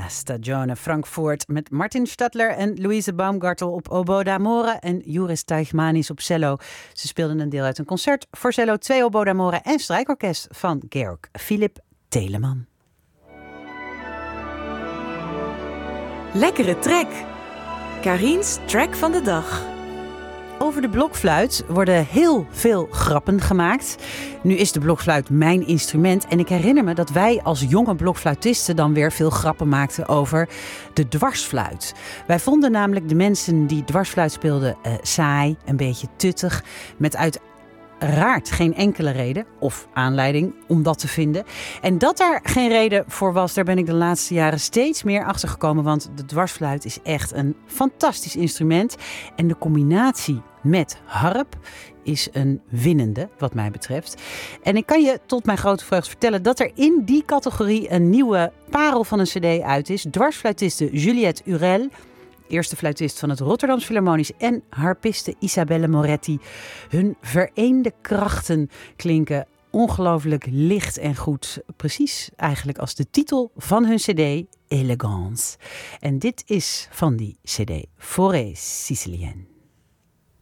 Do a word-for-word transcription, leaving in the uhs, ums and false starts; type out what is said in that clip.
Stagione Frankfurt met Martin Stadler en Louise Baumgartel op oboe d'amore en Joris Teichmanis op cello. Ze speelden een deel uit een concert voor cello, twee oboe d'amore en strijkorkest van Georg Philipp Telemann. Lekkere track. Karin's track van de dag. Over de blokfluit worden heel veel grappen gemaakt. Nu is de blokfluit mijn instrument en ik herinner me dat wij als jonge blokfluitisten dan weer veel grappen maakten over de dwarsfluit. Wij vonden namelijk de mensen die dwarsfluit speelden uh, saai, een beetje tuttig, met uiteraard geen enkele reden of aanleiding om dat te vinden. En dat daar geen reden voor was, daar ben ik de laatste jaren steeds meer achter gekomen, want de dwarsfluit is echt een fantastisch instrument en de combinatie met harp is een winnende, wat mij betreft. En ik kan je tot mijn grote vreugde vertellen dat er in die categorie een nieuwe parel van een cd uit is. Dwarsfluitiste Juliette Urel, eerste fluitist van het Rotterdams Philharmonisch, en harpiste Isabelle Moretti. Hun vereende krachten klinken ongelooflijk licht en goed. Precies eigenlijk als de titel van hun cd, Elegance. En dit is van die cd, Forêt Sicilienne.